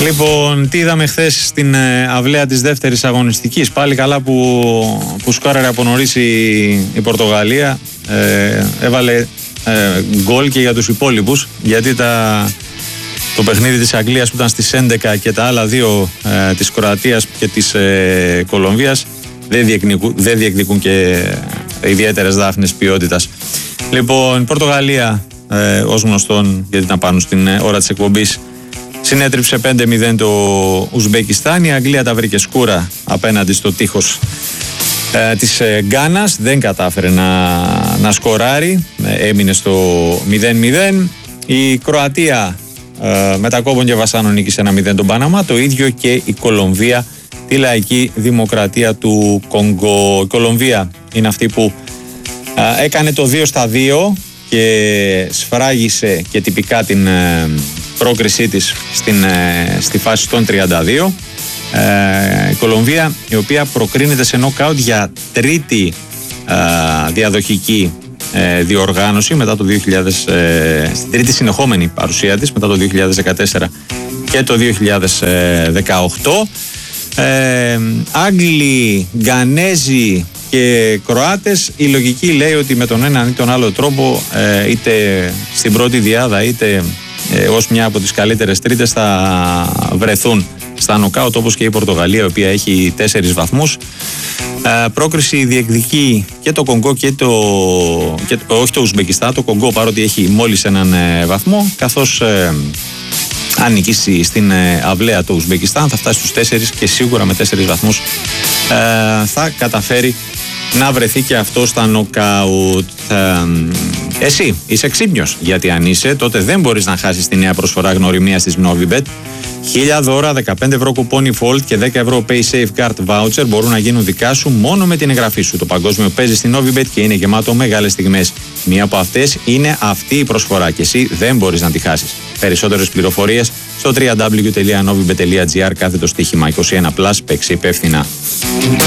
Λοιπόν, τι είδαμε χθες στην αυλαία της δεύτερης αγωνιστικής? Πάλι καλά που σκόραρε από νωρίς η Πορτογαλία. Έβαλε γκολ και για τους υπόλοιπους, γιατί το παιχνίδι της Αγγλίας που ήταν στις 11 και τα άλλα δύο της Κροατίας και της Κολομβίας δεν διεκδικούν και ιδιαίτερες δάφνες ποιότητας. Λοιπόν, η Πορτογαλία, ως γνωστόν, γιατί ήταν πάνω στην ώρα της εκπομπής, συνέτριψε 5-0 το Ουσμπεκιστάν. Η Αγγλία τα βρήκε σκούρα απέναντι στο τείχος της Γκάνας. Δεν κατάφερε να σκοράρει, έμεινε στο 0-0. Η Κροατία μετακόμπων και βασάνων νίκησε 1-0 τον Παναμά. Το ίδιο και η Κολομβία, τη λαϊκή δημοκρατία του Κονγκό. Η Κολομβία είναι αυτή που έκανε το 2-2 και σφράγισε και τυπικά την πρόκρισή της στη φάση των 32. Η Κολομβία, η οποία προκρίνεται σε νοκάουτ για τρίτη διαδοχική διοργάνωση μετά το στην τρίτη συνεχόμενη παρουσία της μετά το 2014 και το 2018. Άγγλοι, Γκανέζοι και Κροάτες, η λογική λέει ότι με τον έναν ή τον άλλο τρόπο, είτε στην πρώτη διάδα είτε ως μια από τις καλύτερες τρίτες, θα βρεθούν στα νοκάουτ, όπως και η Πορτογαλία, η οποία έχει 4 βαθμούς. Πρόκριση διεκδικεί και το Κονγκό όχι το Ουσμπεκιστάν, το Κονγκό, παρότι έχει μόλις έναν βαθμό, καθώς αν νικήσει στην αυλαία το Ουσμπεκιστάν θα φτάσει στους 4 και σίγουρα με 4 βαθμούς θα καταφέρει να βρεθεί και αυτό στα νοκάουτ. Εσύ είσαι ξύπνιος, γιατί αν είσαι, τότε δεν μπορείς να χάσεις τη νέα προσφορά γνωριμίας της Novibet. 1000 δώρα, 15 ευρώ κουπόνι Fold και 10 ευρώ Pay Safeguard Voucher μπορούν να γίνουν δικά σου μόνο με την εγγραφή σου. Το παγκόσμιο παίζει στην Novibet και είναι γεμάτο μεγάλες στιγμές. Μία από αυτές είναι αυτή η προσφορά και εσύ δεν μπορείς να τη χάσεις. Περισσότερες πληροφορίες στο www.novibet.gr/στοίχημα 21+, παίξει υπεύθυνα.